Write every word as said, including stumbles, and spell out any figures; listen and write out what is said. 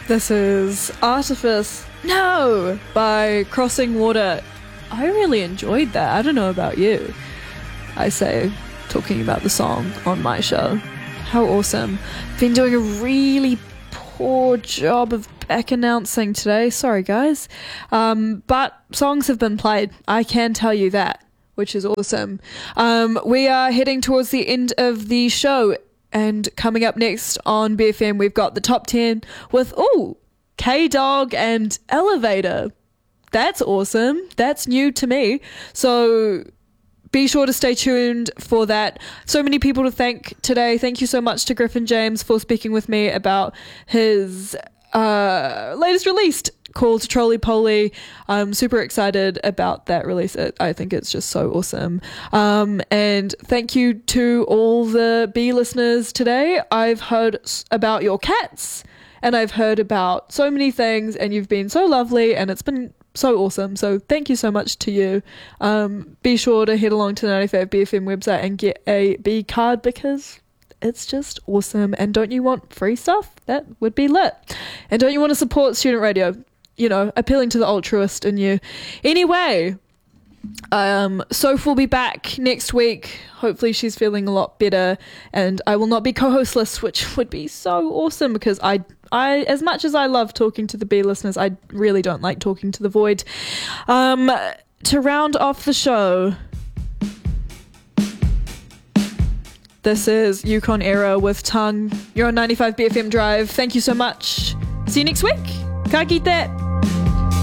This is Artifice No by Crossing Water. I really enjoyed that. I don't know about you. I say, talking about the song on my show. How awesome. Been doing a really poor job of back announcing today. Sorry, guys. Um, but songs have been played. I can tell you that, which is awesome. Um, we are heading towards the end of the show. And coming up next on B F M, we've got the top ten with, ooh, K-Dog and Elevator. That's awesome. That's new to me. So be sure to stay tuned for that. So many people to thank today. Thank you so much to Griffin James for speaking with me about his uh, latest release called Trolley Poly. I'm super excited about that release. I think it's just so awesome. Um, and thank you to all the B listeners today. I've heard about your cats and I've heard about so many things, and you've been so lovely and it's been so awesome. So thank you so much to you. Um, be sure to head along to the ninety-five B F M website and get a B card because it's just awesome. And don't you want free stuff? That would be lit. And don't you want to support student radio? You know, appealing to the altruist in you. Anyway, um, Soph will be back next week. Hopefully she's feeling a lot better, and I will not be co-hostless, which would be so awesome because I, I, as much as I love talking to the B listeners, I really don't like talking to the void. Um, to round off the show, this is Yukon Era with Tongue. You're on ninety-five B F M Drive. Thank you so much. See you next week. Ka kite.